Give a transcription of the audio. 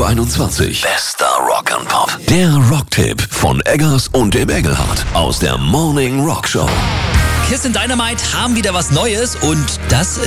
2021. Bester Rock and Pop. Der Rocktipp von Eggers und dem Engelhardt aus der Morning Rock Show. Kiss and Dynamite haben wieder was Neues und das